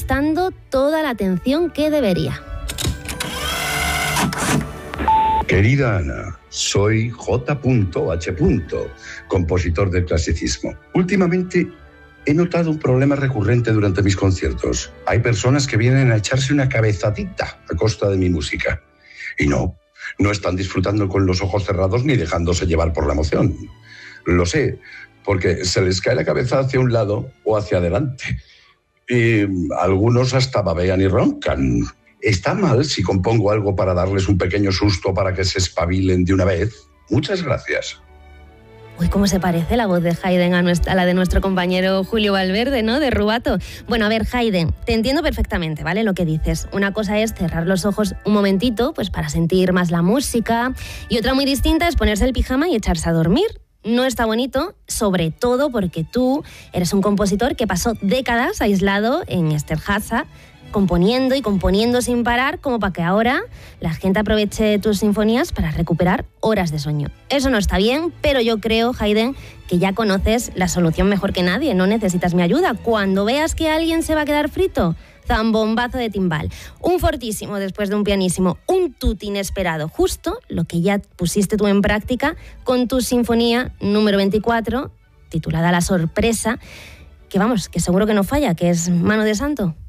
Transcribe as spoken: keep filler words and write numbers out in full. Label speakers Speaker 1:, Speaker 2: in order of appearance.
Speaker 1: prestando toda la atención que debería.
Speaker 2: Querida Ana, soy J H, compositor del clasicismo. Últimamente he notado un problema recurrente durante mis conciertos. Hay personas que vienen a echarse una cabezadita a costa de mi música. Y no, no están disfrutando con los ojos cerrados ni dejándose llevar por la emoción. Lo sé, porque se les cae la cabeza hacia un lado o hacia adelante. Y algunos hasta babean y roncan. ¿Está mal si compongo algo para darles un pequeño susto para que se espabilen de una vez? Muchas gracias.
Speaker 1: Uy, cómo se parece la voz de Haydn a, nuestra, a la de nuestro compañero Julio Valverde, ¿no? De Rubato. Bueno, a ver, Haydn, te entiendo perfectamente, ¿vale? Lo que dices. Una cosa es cerrar los ojos un momentito, pues para sentir más la música, y otra muy distinta es ponerse el pijama y echarse a dormir. No está bonito, sobre todo porque tú eres un compositor que pasó décadas aislado en Esterháza, componiendo y componiendo sin parar, como para que ahora la gente aproveche tus sinfonías para recuperar horas de sueño. Eso no está bien, pero yo creo, Haydn, que ya conoces la solución mejor que nadie, no necesitas mi ayuda. Cuando veas que alguien se va a quedar frito, zambombazo de timbal, un fortísimo después de un pianísimo, un tutti inesperado, justo lo que ya pusiste tú en práctica con tu sinfonía número veinticuatro, titulada La Sorpresa, que vamos, que seguro que no falla, que es Mano de Santo.